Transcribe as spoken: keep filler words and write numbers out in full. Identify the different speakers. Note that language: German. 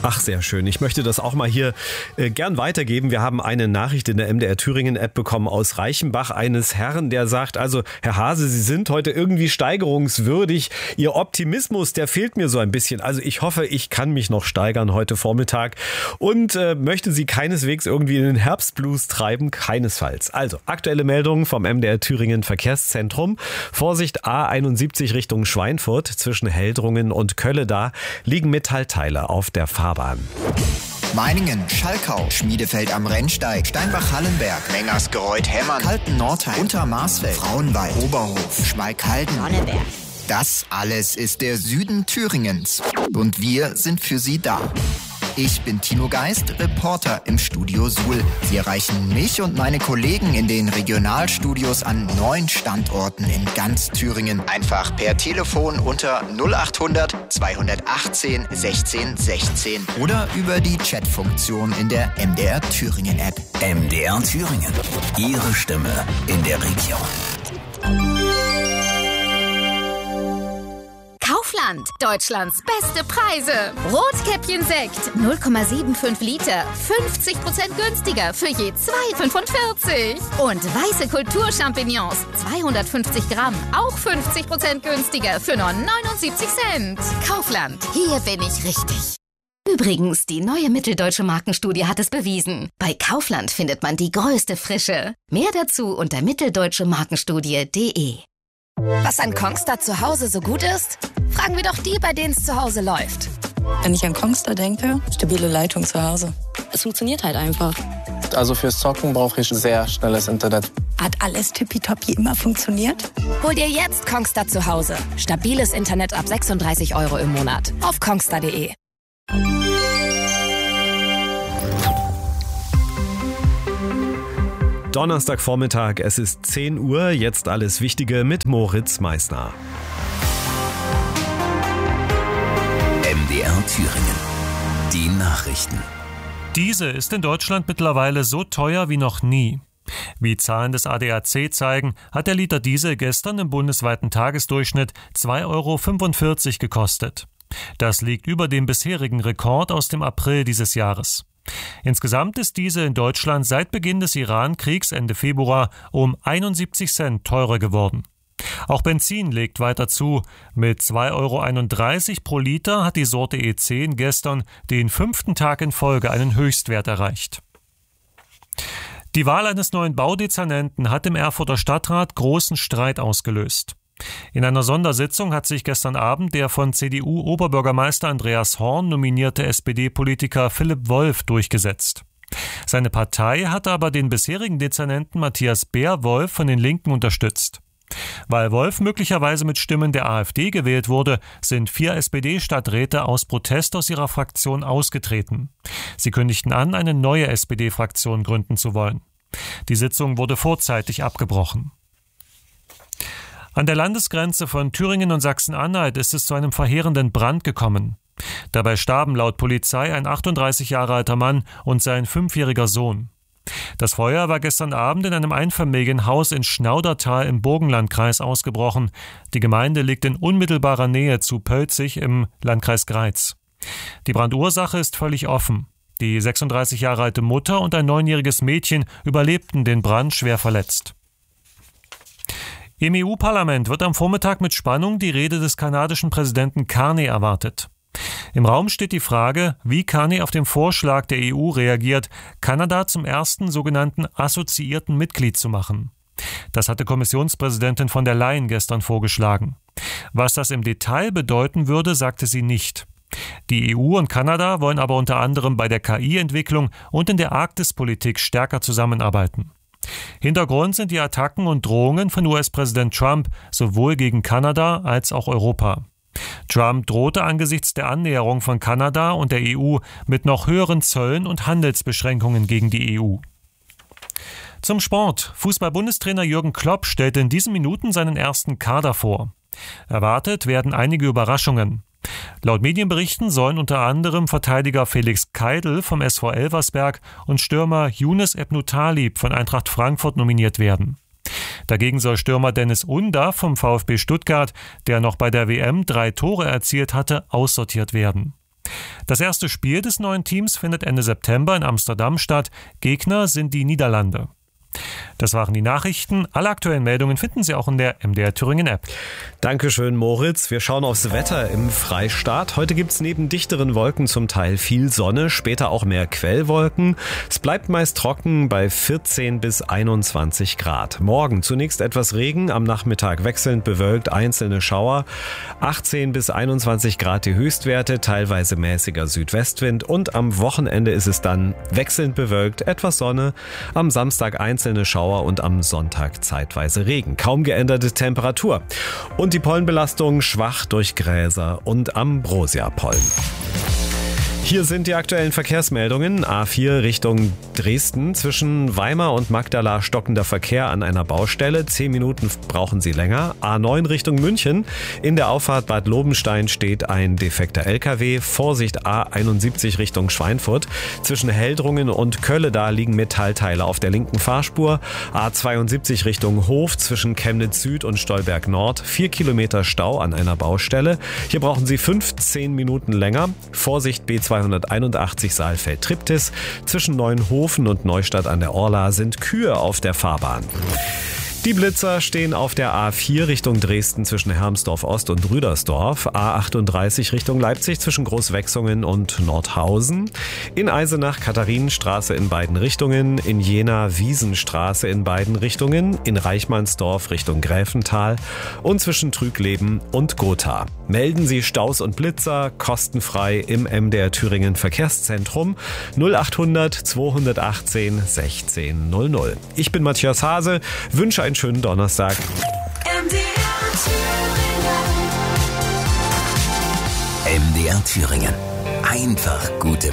Speaker 1: Ach, sehr schön. Ich möchte das auch mal hier äh, gern weitergeben. Wir haben eine Nachricht in der M D R Thüringen-App bekommen aus Reichenbach eines Herrn, der sagt, also Herr Hase, Sie sind heute irgendwie steigerungswürdig. Ihr Optimismus, der fehlt mir so ein bisschen. Also ich hoffe, ich kann mich noch steigern heute Vormittag und äh, möchte Sie keineswegs irgendwie in den Herbstblues treiben. Keinesfalls. Also aktuelle Meldungen vom M D R Thüringen Verkehrszentrum. Vorsicht A einundsiebzig Richtung Schweinfurt zwischen Heldrungen und Kölle. Da liegen Metallteile auf der Fahrbahn.
Speaker 2: Meiningen, Schalkau, Schmiedefeld am Rennsteig, Steinbach-Hallenberg, Mengersgereuth-Hemmern, Kalten-Nordheim, Untermarsfeld, Frauenwald, Oberhof, Schmalkalden, Sonneberg. Das alles ist der Süden Thüringens. Und wir sind für Sie da. Ich bin Tino Geist, Reporter im Studio Suhl. Sie erreichen mich und meine Kollegen in den Regionalstudios an neun Standorten in ganz Thüringen. Einfach per Telefon unter null achthundert zweihundertachtzehn sechzehn sechzehn oder über die Chatfunktion in der M D R Thüringen App.
Speaker 3: M D R Thüringen. Ihre Stimme in der Region.
Speaker 4: Kaufland, Deutschlands beste Preise. Rotkäppchen Sekt, null Komma fünfundsiebzig Liter, fünfzig Prozent günstiger für je zwei Komma fünfundvierzig. Und weiße Kulturchampignons, zweihundertfünfzig Gramm, auch fünfzig Prozent günstiger für nur neunundsiebzig Cent. Kaufland, hier bin ich richtig. Übrigens, die neue Mitteldeutsche Markenstudie hat es bewiesen. Bei Kaufland findet man die größte Frische. Mehr dazu unter mitteldeutsche markenstudie punkt de. Was an Kongstar zu Hause so gut ist? Fragen wir doch die, bei denen es zu Hause läuft.
Speaker 5: Wenn ich an Kongstar denke, stabile Leitung zu Hause. Es funktioniert halt einfach.
Speaker 6: Also fürs Zocken brauche ich sehr schnelles Internet.
Speaker 5: Hat alles tippitoppi immer funktioniert?
Speaker 4: Hol dir jetzt Kongstar zu Hause. Stabiles Internet ab sechsunddreißig Euro im Monat. Auf kongstar punkt de.
Speaker 1: Donnerstagvormittag, es ist zehn Uhr, jetzt alles Wichtige mit Moritz Meissner.
Speaker 3: M D R Thüringen. Die Nachrichten.
Speaker 7: Diesel ist in Deutschland mittlerweile so teuer wie noch nie. Wie Zahlen des A D A C zeigen, hat der Liter Diesel gestern im bundesweiten Tagesdurchschnitt zwei Komma fünfundvierzig Euro gekostet. Das liegt über dem bisherigen Rekord aus dem April dieses Jahres. Insgesamt ist Diesel in Deutschland seit Beginn des Iran-Kriegs Ende Februar um einundsiebzig Cent teurer geworden. Auch Benzin legt weiter zu. Mit zwei Komma einunddreißig Euro pro Liter hat die Sorte E zehn gestern den fünften Tag in Folge einen Höchstwert erreicht. Die Wahl eines neuen Baudezernenten hat im Erfurter Stadtrat großen Streit ausgelöst. In einer Sondersitzung hat sich gestern Abend der von C D U-Oberbürgermeister Andreas Horn nominierte S P D-Politiker Philipp Wolf durchgesetzt. Seine Partei hatte aber den bisherigen Dezernenten Matthias Bär-Wolf von den Linken unterstützt. Weil Wolf möglicherweise mit Stimmen der AfD gewählt wurde, sind vier S P D-Stadträte aus Protest aus ihrer Fraktion ausgetreten. Sie kündigten an, eine neue S P D-Fraktion gründen zu wollen. Die Sitzung wurde vorzeitig abgebrochen. An der Landesgrenze von Thüringen und Sachsen-Anhalt ist es zu einem verheerenden Brand gekommen. Dabei starben laut Polizei ein achtunddreißig Jahre alter Mann und sein fünfjähriger Sohn. Das Feuer war gestern Abend in einem Einfamilienhaus in Schnaudertal im Burgenlandkreis ausgebrochen. Die Gemeinde liegt in unmittelbarer Nähe zu Pölzig im Landkreis Greiz. Die Brandursache ist völlig offen. Die sechsunddreißig Jahre alte Mutter und ein neunjähriges Mädchen überlebten den Brand schwer verletzt. Im E U-Parlament wird am Vormittag mit Spannung die Rede des kanadischen Präsidenten Carney erwartet. Im Raum steht die Frage, wie Carney auf den Vorschlag der E U reagiert, Kanada zum ersten sogenannten assoziierten Mitglied zu machen. Das hatte Kommissionspräsidentin von der Leyen gestern vorgeschlagen. Was das im Detail bedeuten würde, sagte sie nicht. Die E U und Kanada wollen aber unter anderem bei der K I-Entwicklung und in der Arktispolitik stärker zusammenarbeiten. Hintergrund sind die Attacken und Drohungen von U S-Präsident Trump sowohl gegen Kanada als auch Europa. Trump drohte angesichts der Annäherung von Kanada und der E U mit noch höheren Zöllen und Handelsbeschränkungen gegen die E U. Zum Sport. Fußball-Bundestrainer Jürgen Klopp stellte in diesen Minuten seinen ersten Kader vor. Erwartet werden einige Überraschungen. Laut Medienberichten sollen unter anderem Verteidiger Felix Keidl vom S V Elversberg und Stürmer Younes Ebnou-Talib von Eintracht Frankfurt nominiert werden. Dagegen soll Stürmer Dennis Undav vom VfB Stuttgart, der noch bei der W M drei Tore erzielt hatte, aussortiert werden. Das erste Spiel des neuen Teams findet Ende September in Amsterdam statt. Gegner sind die Niederlande. Das waren die Nachrichten. Alle aktuellen Meldungen finden Sie auch in der M D R Thüringen App.
Speaker 1: Dankeschön, Moritz. Wir schauen aufs Wetter im Freistaat. Heute gibt es neben dichteren Wolken zum Teil viel Sonne, später auch mehr Quellwolken. Es bleibt meist trocken bei vierzehn bis einundzwanzig Grad. Morgen zunächst etwas Regen, am Nachmittag wechselnd bewölkt, einzelne Schauer. achtzehn bis einundzwanzig Grad die Höchstwerte, teilweise mäßiger Südwestwind. Und am Wochenende ist es dann wechselnd bewölkt, etwas Sonne. Am Samstag einzelne Schauer und am Sonntag zeitweise Regen. Kaum geänderte Temperatur. Und die Pollenbelastung schwach durch Gräser und Ambrosia-Pollen. Hier sind die aktuellen Verkehrsmeldungen. A vier Richtung Dresden. Zwischen Weimar und Magdala stockender Verkehr an einer Baustelle. Zehn Minuten brauchen Sie länger. A neun Richtung München. In der Auffahrt Bad Lobenstein steht ein defekter L K W. Vorsicht A einundsiebzig Richtung Schweinfurt. Zwischen Heldrungen und Kölleda liegen Metallteile auf der linken Fahrspur. A zweiundsiebzig Richtung Hof. Zwischen Chemnitz Süd und Stolberg Nord. Vier Kilometer Stau an einer Baustelle. Hier brauchen Sie fünfzehn Minuten länger. Vorsicht B zweihunderteinundachtzig Saalfeld-Triptis. Zwischen Neuenhofen und Neustadt an der Orla sind Kühe auf der Fahrbahn. Die Blitzer stehen auf der A vier Richtung Dresden zwischen Hermsdorf Ost und Rüdersdorf, A achtunddreißig Richtung Leipzig zwischen Großwechsungen und Nordhausen, in Eisenach Katharinenstraße in beiden Richtungen, in Jena Wiesenstraße in beiden Richtungen, in Reichmannsdorf Richtung Gräfental und zwischen Trügleben und Gotha. Melden Sie Staus und Blitzer kostenfrei im M D R Thüringen Verkehrszentrum null achthundert zweihundertachtzehn sechzehn null null. Ich bin Matthias Hase, wünsche einen schönen Donnerstag.
Speaker 3: M D R Thüringen. Einfach gute